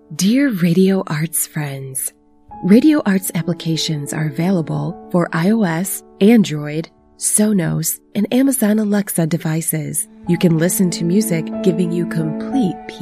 Dear Radio Arts friends, Radio Arts applications are available for iOS, Android, Sonos, and Amazon Alexa devices. You can listen to music giving you complete peace